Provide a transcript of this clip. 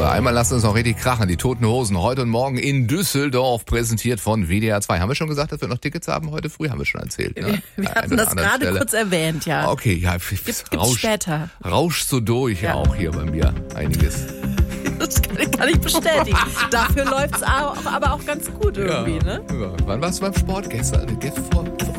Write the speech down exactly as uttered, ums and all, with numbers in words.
einmal lassen wir uns noch richtig krachen. Die Toten Hosen heute und morgen in Düsseldorf, präsentiert von W D R zwei. Haben wir schon gesagt, dass wir noch Tickets haben heute früh? Haben wir schon erzählt, ne? Wir, wir hatten das gerade Stelle. kurz erwähnt, ja. Okay, ja. Gibt, rauscht, später. Rauscht so durch ja. auch hier bei mir einiges. Das kann ich, kann ich bestätigen. Dafür läuft's auch, aber auch ganz gut irgendwie, ja. ne? Ja. Wann warst du beim Sport? Gestern? Vor, vor